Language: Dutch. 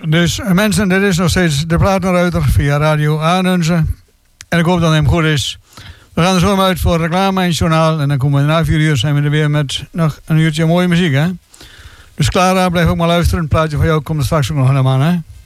Dus mensen, dit is nog steeds de Platenruiter via Radio Aanunzen. En ik hoop dat het hem goed is. We gaan er zo maar uit voor reclame en journaal. En dan komen we na 4 uur zijn we er weer met nog een uurtje mooie muziek, hè. Dus Clara, blijf ook maar luisteren. Een plaatje van jou komt er straks ook nog helemaal, hè.